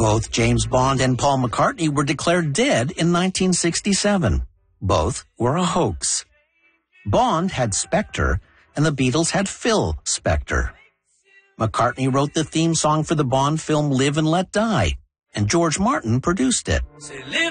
Both James Bond and Paul McCartney were declared dead in 1967. Both were a hoax. Bond had Spectre, and the Beatles had Phil Spector. McCartney wrote the theme song for the Bond film Live and Let Die, and George Martin produced it.